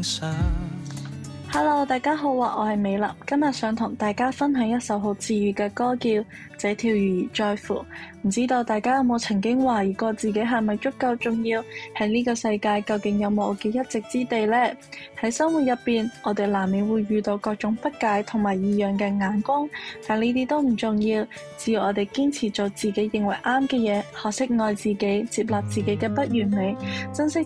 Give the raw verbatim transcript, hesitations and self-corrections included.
想想。 Hello， 大家好啊，我係美立，今日想同大家分享一首好治愈嘅歌，叫《這條魚兒在乎》。唔知道大家有冇曾經懷疑過自己係咪足夠重要？喺呢個世界究竟有冇我嘅一席之地呢？喺生活入邊，我哋難免會遇到各種不解同埋異樣嘅眼光，但呢啲都唔重要，只要我哋堅持做自己認為啱嘅嘢，學識愛自己，接納自己嘅不完美，珍惜